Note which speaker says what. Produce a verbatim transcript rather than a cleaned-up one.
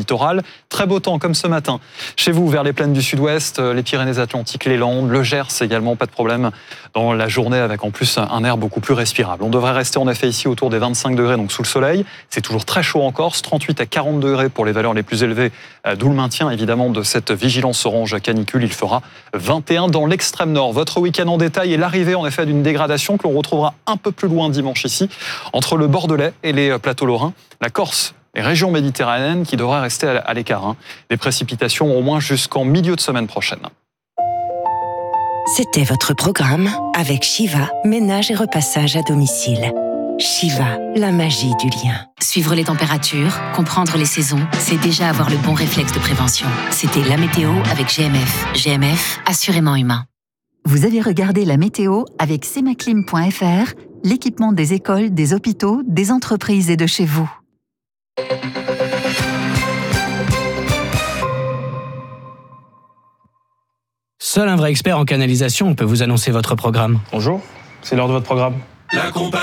Speaker 1: littoral. Très beau temps comme ce matin. Chez vous, vers les plaines du sud-ouest, les Pyrénées-Atlantiques, les Landes, le Gers également, pas de problème dans la journée avec en plus un air beaucoup plus respirable. On devrait rester en effet ici autour des vingt-cinq degrés, donc sous le soleil. C'est toujours très chaud en Corse, trente-huit à quarante degrés pour les valeurs les plus élevées, d'où le maintien évidemment de cette vigilance orange canicule. Il fera vingt et un dans l'extrême nord. Votre week-end en détail et l'arrivée en effet d'une dégradation que l'on retrouvera un peu plus loin dimanche ici, entre le Bordelais et les plateaux lorrains. La Corse, les régions méditerranéennes qui devraient rester à l'écart. Hein. Des précipitations au moins jusqu'en milieu de semaine prochaine.
Speaker 2: C'était votre programme avec Shiva, ménage et repassage à domicile. Shiva, la magie du lien.
Speaker 3: Suivre les températures, comprendre les saisons, c'est déjà avoir le bon réflexe de prévention. C'était la météo avec G M F. G M F, assurément humain.
Speaker 4: Vous avez regardé la météo avec semaclim point f r, l'équipement des écoles, des hôpitaux, des entreprises et de chez vous.
Speaker 5: Seul un vrai expert en canalisation peut vous annoncer votre programme.
Speaker 6: Bonjour, c'est l'heure de votre programme.
Speaker 7: La compagnie